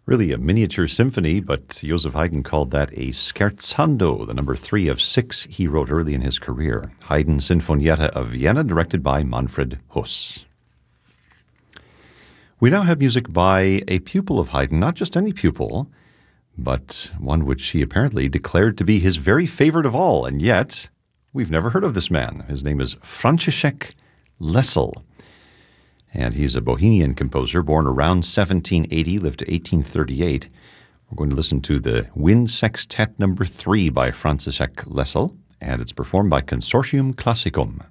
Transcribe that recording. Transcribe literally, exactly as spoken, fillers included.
Really a miniature symphony, but Joseph Haydn called that a scherzando, the number three of six he wrote early in his career. Haydn Sinfonietta of Vienna, directed by Manfred Huss. We now have music by a pupil of Haydn, not just any pupil, but one which he apparently declared to be his very favorite of all, and yet we've never heard of this man. His name is František Lessel. And he's a Bohemian composer, born around seventeen eighty, lived to eighteen thirty-eight. We're going to listen to the Wind Sextet number three by František Lessel, and it's performed by Consortium Classicum.